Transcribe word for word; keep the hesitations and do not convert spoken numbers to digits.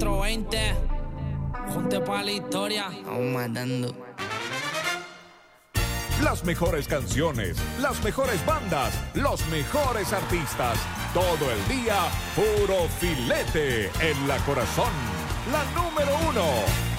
cuatro veinte, junte para la historia. Vamos matando. Las mejores canciones, las mejores bandas, los mejores artistas. Todo el día, puro filete en la corazón. La número uno.